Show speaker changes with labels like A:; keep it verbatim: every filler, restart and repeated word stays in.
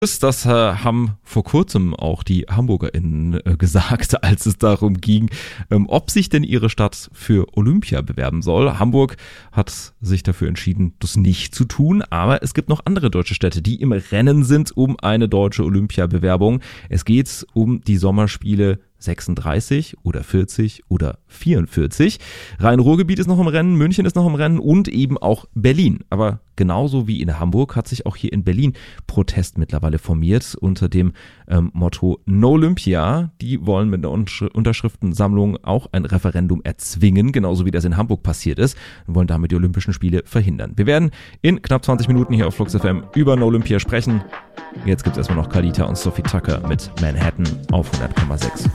A: Das äh, haben vor kurzem auch die HamburgerInnen äh, gesagt, als es darum ging, ähm, ob sich denn ihre Stadt für Olympia bewerben soll. Hamburg hat sich dafür entschieden, das nicht zu tun, aber es gibt noch andere deutsche Städte, die im Rennen sind um eine deutsche Olympia-Bewerbung. Es geht um die Sommerspiele sechsunddreißig oder vierzig oder vierundvierzig. Rhein-Ruhr-Gebiet ist noch im Rennen, München ist noch im Rennen und eben auch Berlin. Aber genauso wie in Hamburg hat sich auch hier in Berlin Protest mittlerweile formiert unter dem ähm, Motto No Olympia. Die wollen mit einer Unterschriftensammlung auch ein Referendum erzwingen, genauso wie das in Hamburg passiert ist, und wollen damit die Olympischen Spiele verhindern. Wir werden in knapp zwanzig Minuten hier auf Flux F M über No Olympia sprechen. Jetzt gibt es erstmal noch Kalita und Sophie Tucker mit Manhattan auf hundert Komma sechs.